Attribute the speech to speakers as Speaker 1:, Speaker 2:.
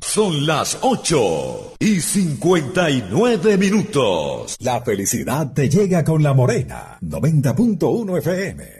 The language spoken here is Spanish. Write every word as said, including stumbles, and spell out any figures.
Speaker 1: Son las ocho y cincuenta y nueve minutos.
Speaker 2: La felicidad te llega con La Morena, noventa punto uno F M.